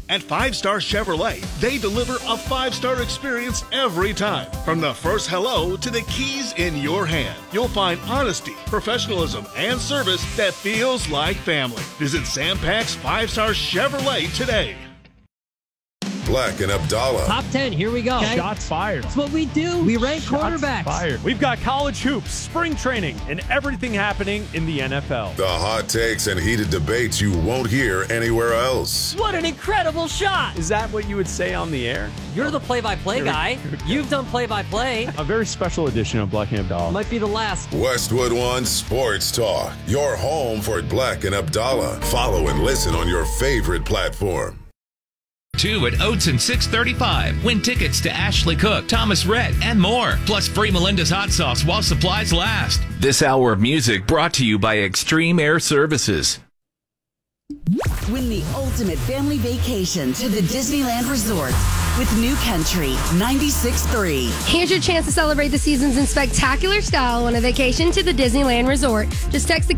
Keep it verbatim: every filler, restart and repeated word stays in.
At Five Star Chevrolet, they deliver a five-star experience every time. From the first hello to the keys in your hand, you'll find honesty, professionalism, and service that feels like family. Visit Sam Pack's Five Star Chevrolet today. Black and Abdallah. Top ten, here we go. Okay. Shots fired. That's what we do. We rank Shots quarterbacks. Fired. We've got college hoops, spring training, and everything happening in the N F L. The hot takes and heated debates you won't hear anywhere else. What an incredible shot. Is that what you would say on the air? You're the play-by-play guy. You've done play-by-play. A very special edition of Black and Abdallah. Might be the last. Westwood One Sports Talk. Your home for Black and Abdallah. Follow and listen on your favorite platform. Two at Oates and six thirty-five. Win tickets to Ashley Cook, Thomas Rhett, and more. Plus free Melinda's hot sauce while supplies last. This hour of music brought to you by Extreme Air Services. Win the ultimate family vacation to the Disneyland Resort with New Country ninety-six point three. Here's your chance to celebrate the seasons in spectacular style on a vacation to the Disneyland Resort. Just text the